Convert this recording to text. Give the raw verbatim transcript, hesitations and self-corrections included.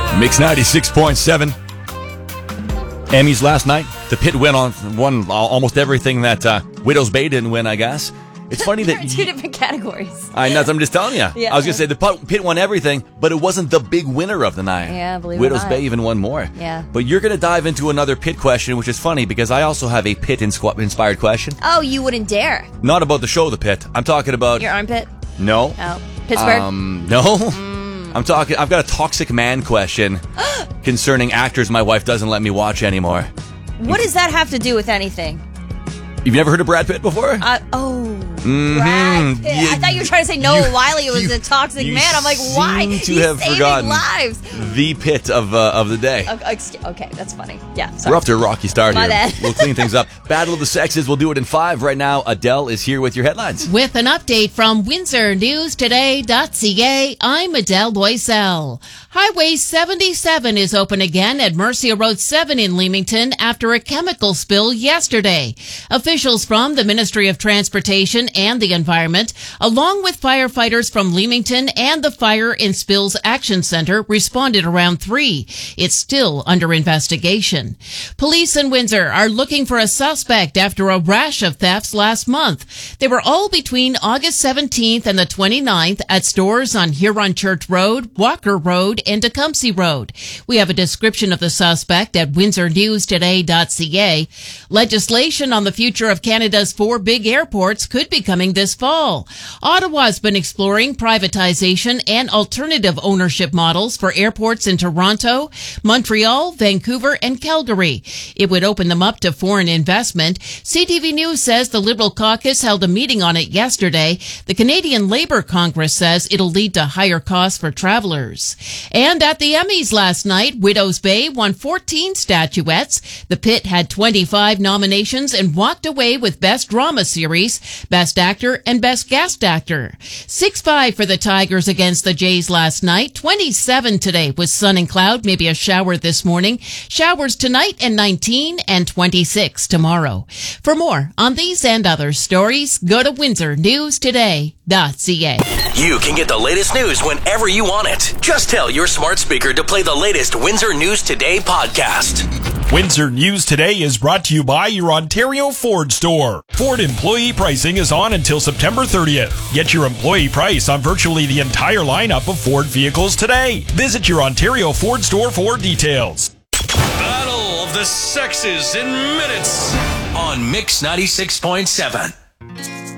Mix ninety-six point seven. Emmys last night. The Pit win on won almost everything that uh, Widow's Bay didn't win, I guess. It's funny that... two different categories. I know, I'm just telling you. Yeah. I was going to say the Pit won everything, but it wasn't the big winner of the night. Yeah, believe Widow's it or not. Bay even won more. Yeah. But you're going to dive into another Pit question, which is funny because I also have a Pit-inspired question. Oh, you wouldn't dare. Not about the show The Pit. I'm talking about... Your armpit? No. Oh. Pittsburgh? Um, no. Mm. I'm talking... I've got a toxic man question concerning actors my wife doesn't let me watch anymore. What does that have to do with anything? You've never heard of Brad Pitt before? Uh, oh, mm-hmm. Brad Pitt. You, I thought you were trying to say Noah you, Wiley was you, a toxic you man. I'm like, why? Seem to He's have saving forgotten lives. The Pit of uh, of the day. Okay, okay, that's funny. Yeah, sorry. We're off to a rocky start My here. bad. We'll clean things up. Battle of the Sexes. We'll do it in five. Right now, Adele is here with your headlines. With an update from Windsor News Today dot C A, I'm Adele Boisel. Highway seventy-seven is open again at Mercia Road seven in Leamington after a chemical spill yesterday. Officials from the Ministry of Transportation and the Environment, along with firefighters from Leamington and the Fire and Spills Action Center, responded around three. It's still under investigation. Police in Windsor are looking for a suspect after a rash of thefts last month. They were all between August seventeenth and the twenty-ninth at stores on Huron Church Road, Walker Road, and Tecumseh Road. We have a description of the suspect at Windsor News Today dot C A. Legislation on the future of Canada's four big airports could be coming this fall. Ottawa's been exploring privatization and alternative ownership models for airports in Toronto, Montreal, Vancouver, and Calgary. It would open them up to foreign investment. C T V News says the Liberal caucus held a meeting on it yesterday. The Canadian Labour Congress says it'll lead to higher costs for travelers. And at the Emmys last night, Widow's Bay won fourteen statuettes. The Pit had twenty-five nominations and walked away with Best Drama Series, Best Actor, and Best Guest Actor. six five for the Tigers against the Jays last night. twenty-seven today with sun and cloud, maybe a shower this morning. Showers tonight and nineteen and twenty-six tomorrow. For more on these and other stories, go to Windsor News Today dot C A. You can get the latest news whenever you want it. Just tell your smart speaker to play the latest Windsor News Today podcast. Windsor News Today is brought to you by your Ontario Ford store. Ford employee pricing is on until September thirtieth. Get your employee price on virtually the entire lineup of Ford vehicles today. Visit your Ontario Ford store for details. Battle of the Sexes in minutes on Mix ninety-six point seven.